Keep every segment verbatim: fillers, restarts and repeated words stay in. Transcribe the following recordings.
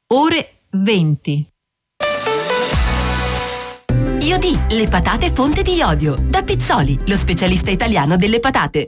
ore venti. Iodì, le patate fonte di iodio. Da Pizzoli, lo specialista italiano delle patate.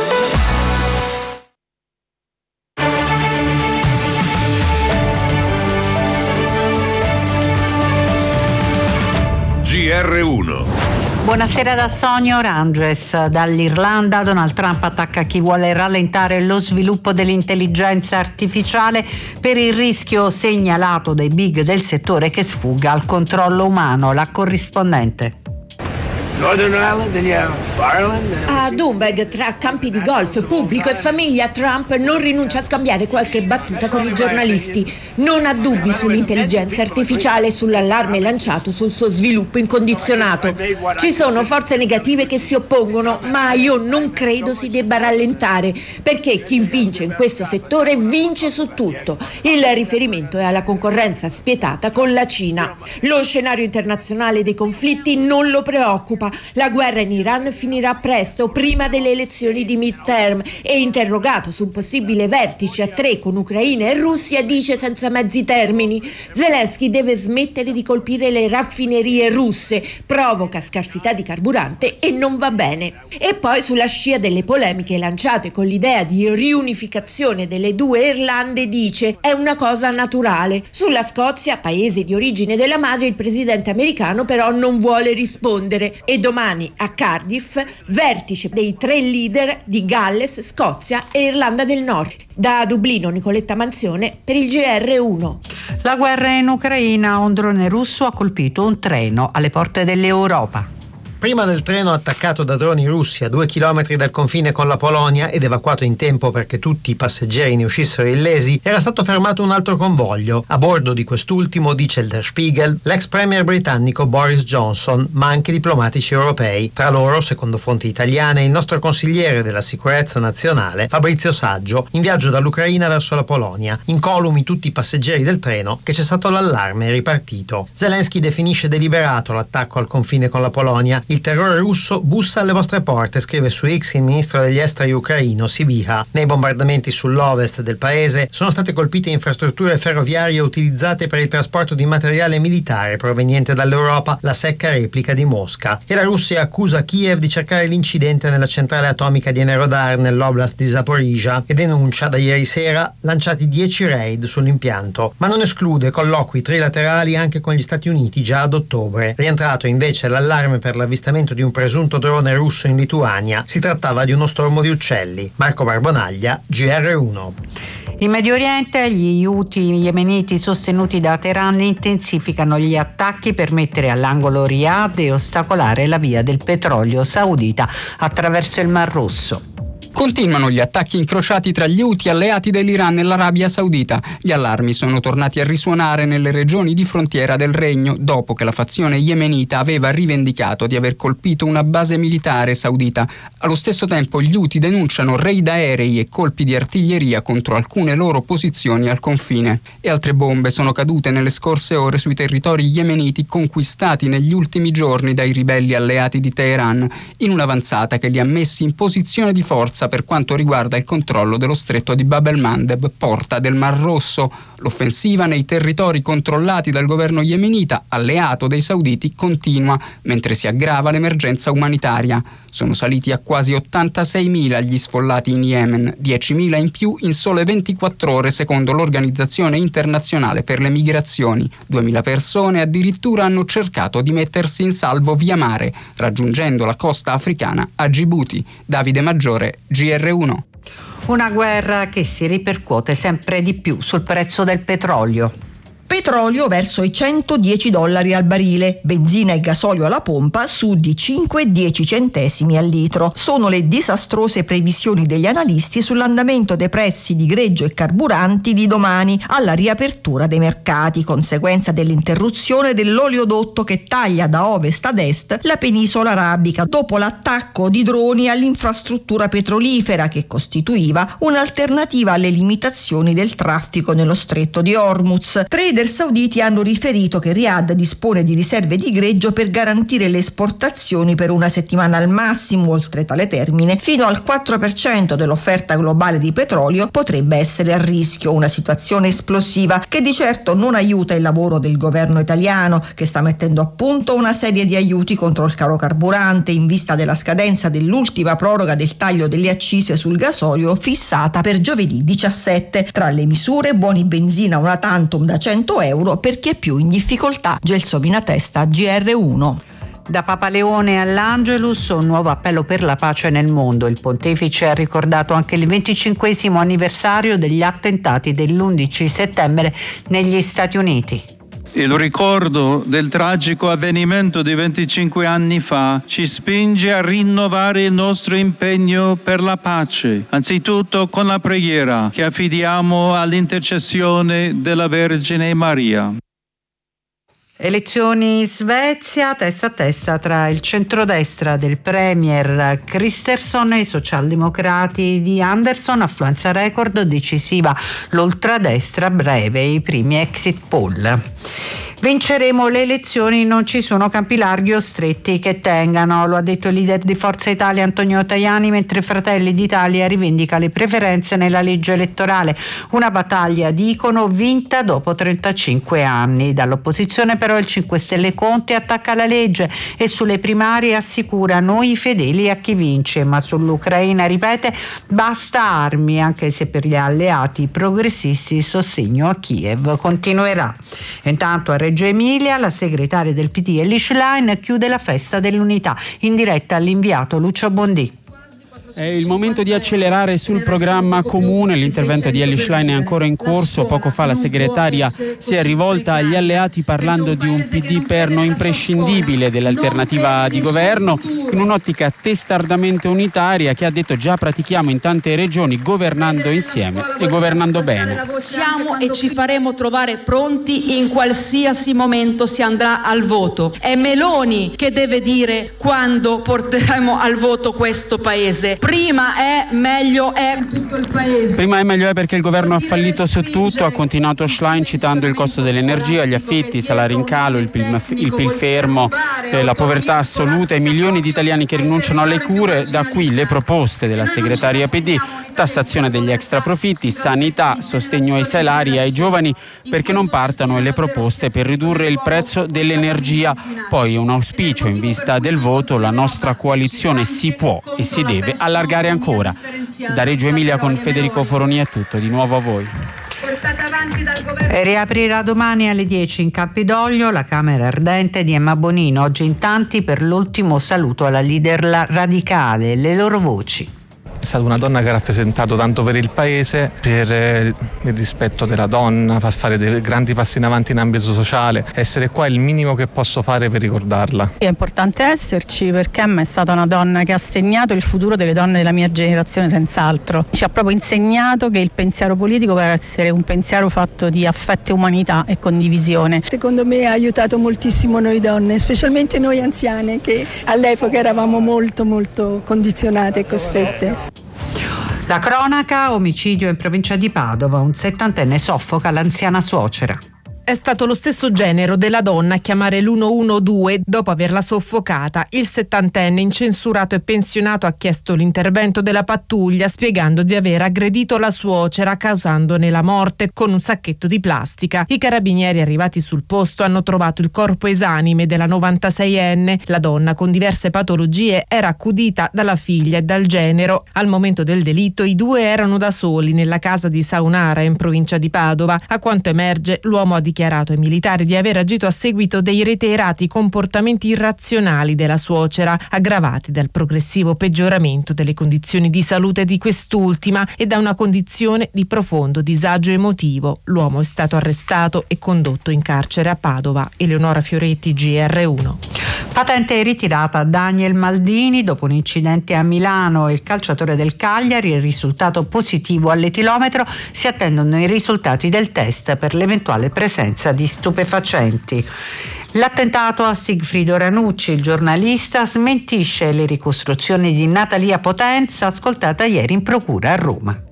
G R uno. Buonasera da Sonia Oranges. Dall'Irlanda Donald Trump attacca chi vuole rallentare lo sviluppo dell'intelligenza artificiale per il rischio segnalato dai big del settore che sfugga al controllo umano. La corrispondente. A Doonbeg, tra campi di golf, pubblico e famiglia, Trump non rinuncia a scambiare qualche battuta con i giornalisti. Non ha dubbi sull'intelligenza artificiale e sull'allarme lanciato sul suo sviluppo incondizionato. Ci sono forze negative che si oppongono, ma io non credo si debba rallentare, perché chi vince in questo settore vince su tutto. Il riferimento è alla concorrenza spietata con la Cina. Lo scenario internazionale dei conflitti non lo preoccupa. La guerra in Iran finirà presto, prima delle elezioni di midterm, e interrogato su un possibile vertice a tre con Ucraina e Russia dice senza mezzi termini: Zelensky deve smettere di colpire le raffinerie russe, provoca scarsità di carburante e non va bene. E poi, sulla scia delle polemiche lanciate con l'idea di riunificazione delle due Irlande, dice è una cosa naturale. Sulla Scozia, paese di origine della madre, il presidente americano però non vuole rispondere. E domani a Cardiff, vertice dei tre leader di Galles, Scozia e Irlanda del Nord. Da Dublino, Nicoletta Manzione per il G R uno. La guerra in Ucraina, un drone russo ha colpito un treno alle porte dell'Europa. Prima del treno attaccato da droni russi a due chilometri dal confine con la Polonia ed evacuato in tempo perché tutti i passeggeri ne uscissero illesi, era stato fermato un altro convoglio. A bordo di quest'ultimo, dice il Der Spiegel, l'ex premier britannico Boris Johnson, ma anche diplomatici europei. Tra loro, secondo fonti italiane, il nostro consigliere della sicurezza nazionale, Fabrizio Saggio, in viaggio dall'Ucraina verso la Polonia. Incolumi tutti i passeggeri del treno, che c'è stato l'allarme e ripartito. Zelensky definisce deliberato l'attacco al confine con la Polonia. Il terrore russo bussa alle vostre porte, scrive su X il ministro degli esteri ucraino Sybiha. Nei bombardamenti sull'ovest del paese sono state colpite infrastrutture ferroviarie utilizzate per il trasporto di materiale militare proveniente dall'Europa, la secca replica di Mosca. E la Russia accusa Kiev di cercare l'incidente nella centrale atomica di Enerhodar nell'oblast di Zaporizhzhia e denuncia da ieri sera lanciati dieci raid sull'impianto, ma non esclude colloqui trilaterali anche con gli Stati Uniti già ad ottobre. Rientrato invece l'allarme per l'avvistamento di un presunto drone russo in Lituania. Si trattava di uno stormo di uccelli. Marco Barbonaglia, G R uno. In Medio Oriente, gli Houthi yemeniti sostenuti da Teheran intensificano gli attacchi per mettere all'angolo Riyadh e ostacolare la via del petrolio saudita attraverso il Mar Rosso. Continuano gli attacchi incrociati tra gli Houthi alleati dell'Iran e l'Arabia Saudita. Gli allarmi sono tornati a risuonare nelle regioni di frontiera del regno dopo che la fazione yemenita aveva rivendicato di aver colpito una base militare saudita. Allo stesso tempo gli Houthi denunciano raid aerei e colpi di artiglieria contro alcune loro posizioni al confine. E altre bombe sono cadute nelle scorse ore sui territori yemeniti conquistati negli ultimi giorni dai ribelli alleati di Teheran, in un'avanzata che li ha messi in posizione di forza per quanto riguarda il controllo dello stretto di Bab el-Mandeb, porta del Mar Rosso. L'offensiva nei territori controllati dal governo yemenita, alleato dei sauditi, continua, mentre si aggrava l'emergenza umanitaria. Sono saliti a quasi ottantaseimila gli sfollati in Yemen, diecimila in più in sole ventiquattro ore secondo l'Organizzazione Internazionale per le Migrazioni. duemila persone addirittura hanno cercato di mettersi in salvo via mare, raggiungendo la costa africana a Gibuti. Davide Maggiore, G R uno. Una guerra che si ripercuote sempre di più sul prezzo del petrolio. Petrolio verso i centodieci dollari al barile, benzina e gasolio alla pompa su di cinque e dieci centesimi al litro. Sono le disastrose previsioni degli analisti sull'andamento dei prezzi di greggio e carburanti di domani alla riapertura dei mercati, conseguenza dell'interruzione dell'oleodotto che taglia da ovest ad est la penisola arabica dopo l'attacco di droni all'infrastruttura petrolifera che costituiva un'alternativa alle limitazioni del traffico nello stretto di Hormuz. Tre leader sauditi hanno riferito che Riyadh dispone di riserve di greggio per garantire le esportazioni per una settimana al massimo. Oltre tale termine, fino al quattro per cento dell'offerta globale di petrolio potrebbe essere a rischio, una situazione esplosiva che di certo non aiuta il lavoro del governo italiano, che sta mettendo a punto una serie di aiuti contro il caro carburante in vista della scadenza dell'ultima proroga del taglio delle accise sul gasolio fissata per giovedì diciassette. Tra le misure, buoni benzina una tantum da cento euro per chi è più in difficoltà. Gelsomina Testa, G R uno. Da Papa Leone all'Angelus, un nuovo appello per la pace nel mondo. Il pontefice ha ricordato anche il venticinquesimo anniversario degli attentati dell'undici settembre negli Stati Uniti. Il ricordo del tragico avvenimento di venticinque anni fa ci spinge a rinnovare il nostro impegno per la pace, anzitutto con la preghiera che affidiamo all'intercessione della Vergine Maria. Elezioni in Svezia, testa a testa tra il centrodestra del premier Kristersson e i socialdemocrati di Andersson, affluenza record, decisiva l'ultradestra, breve i primi exit poll. Vinceremo le elezioni, non ci sono campi larghi o stretti che tengano, lo ha detto il leader di Forza Italia Antonio Tajani, mentre Fratelli d'Italia rivendica le preferenze nella legge elettorale. Una battaglia, dicono, vinta dopo trentacinque anni. Dall'opposizione però il cinque Stelle Conte attacca la legge e sulle primarie assicura noi fedeli a chi vince, ma sull'Ucraina ripete basta armi, anche se per gli alleati progressisti il sostegno a Kiev continuerà. Intanto a Reggio Emilia la segretaria del P D Elly Schlein chiude la festa dell'unità, in diretta all'inviato Lucio Bondì. È il momento di accelerare sul programma comune, l'intervento di Elly Schlein è ancora in corso. Poco fa la segretaria si è rivolta agli alleati parlando di un P D perno imprescindibile dell'alternativa di governo, in un'ottica testardamente unitaria che ha detto già pratichiamo in tante regioni governando insieme e governando bene. Siamo e ci faremo trovare pronti in qualsiasi momento si andrà al voto. È Meloni che deve dire quando porteremo al voto questo paese. Prima è, meglio è tutto il paese. Prima è, meglio è perché il governo ha fallito su tutto, ha continuato Schlein citando il costo dell'energia, gli affitti, i salari in calo, il P I L, il P I L fermo, eh, la povertà assoluta e milioni di italiani che rinunciano alle cure. Da qui le proposte della segretaria P D, tassazione degli extraprofitti, sanità, sostegno ai salari e ai giovani perché non partano, e le proposte per ridurre il prezzo dell'energia. Poi un auspicio in vista del voto: la nostra coalizione si può e si deve allargare ancora. Da Reggio Emilia con Federico Foroni è tutto, di nuovo a voi. E riaprirà domani alle dieci in Campidoglio la Camera Ardente di Emma Bonino. Oggi in tanti per l'ultimo saluto alla leader radicale, le loro voci. È stata una donna che ha rappresentato tanto per il paese, per eh, il rispetto della donna, fa fare dei grandi passi in avanti in ambito sociale. Essere qua è il minimo che posso fare per ricordarla. È importante esserci perché Emma è stata una donna che ha segnato il futuro delle donne della mia generazione senz'altro. Ci ha proprio insegnato che il pensiero politico deve essere un pensiero fatto di affetto, umanità e condivisione. Secondo me ha aiutato moltissimo noi donne, specialmente noi anziane che all'epoca eravamo molto molto condizionate e costrette. La cronaca, omicidio in provincia di Padova, un settantenne soffoca l'anziana suocera. È stato lo stesso genero della donna a chiamare l'uno uno due dopo averla soffocata. Il settantenne, incensurato e pensionato, ha chiesto l'intervento della pattuglia spiegando di aver aggredito la suocera causandone la morte con un sacchetto di plastica. I carabinieri arrivati sul posto hanno trovato il corpo esanime della novantaseienne. La donna, con diverse patologie, era accudita dalla figlia e dal genero. Al momento del delitto i due erano da soli nella casa di Saunara in provincia di Padova. A quanto emerge, l'uomo ha dichiarato ai militari di aver agito a seguito dei reiterati comportamenti irrazionali della suocera, aggravati dal progressivo peggioramento delle condizioni di salute di quest'ultima e da una condizione di profondo disagio emotivo. L'uomo è stato arrestato e condotto in carcere a Padova. Eleonora Fioretti, G R uno. Patente ritirata a Daniel Maldini dopo un incidente a Milano. Il calciatore del Cagliari è risultato positivo all'etilometro. Si attendono i risultati del test per l'eventuale presenza di stupefacenti. L'attentato a Sigfrido Ranucci, il giornalista, smentisce le ricostruzioni di Natalia Potenza ascoltata ieri in procura a Roma.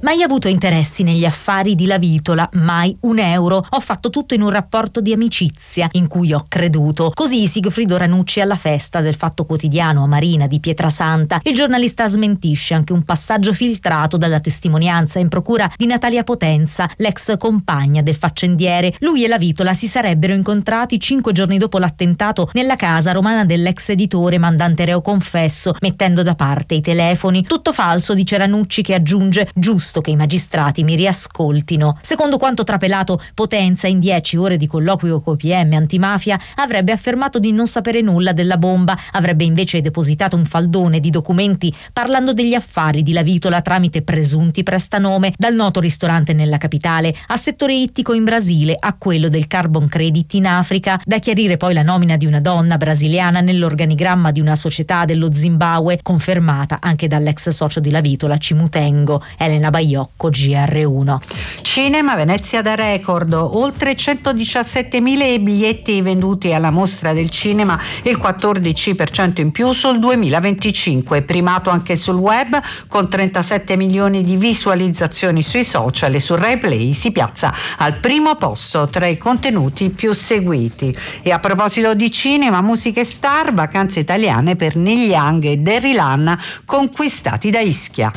Mai avuto interessi negli affari di Lavitola, mai un euro. Ho fatto tutto in un rapporto di amicizia in cui ho creduto. Così Sigfrido Ranucci alla festa del Fatto Quotidiano a Marina di Pietrasanta. Il giornalista smentisce anche un passaggio filtrato dalla testimonianza in procura di Natalia Potenza, l'ex compagna del faccendiere. Lui e Lavitola si sarebbero incontrati cinque giorni dopo l'attentato nella casa romana dell'ex editore mandante reo confesso, mettendo da parte i telefoni. Tutto falso, dice Ranucci, che aggiunge: giusto che i magistrati mi riascoltino. Secondo quanto trapelato, Potenza in dieci ore di colloquio con P M antimafia avrebbe affermato di non sapere nulla della bomba, avrebbe invece depositato un faldone di documenti parlando degli affari di Lavitola tramite presunti prestanome, dal noto ristorante nella capitale a settore ittico in Brasile a quello del carbon credit in Africa. Da chiarire poi la nomina di una donna brasiliana nell'organigramma di una società dello Zimbabwe, confermata anche dall'ex socio di Lavitola Cimutengo, Elena Baiocco, G R uno. Cinema, Venezia da record, oltre centodiciassettemila i biglietti venduti alla Mostra del Cinema, il quattordici per cento in più sul duemilaventicinque, primato anche sul web con trentasette milioni di visualizzazioni sui social, e su Rai Play si piazza al primo posto tra i contenuti più seguiti. E a proposito di cinema, musica e star, vacanze italiane per Neil Young e Daryl Hannah, conquistati da Ischia.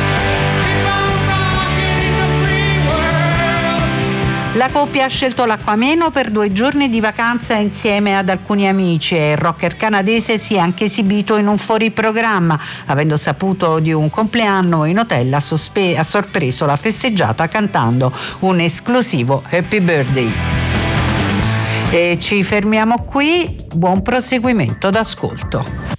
La coppia ha scelto l'Acquameno per due giorni di vacanza insieme ad alcuni amici, e il rocker canadese si è anche esibito in un fuoriprogramma. Avendo saputo di un compleanno in hotel, ha, sospe- ha sorpreso la festeggiata cantando un esclusivo Happy Birthday. E ci fermiamo qui, buon proseguimento d'ascolto.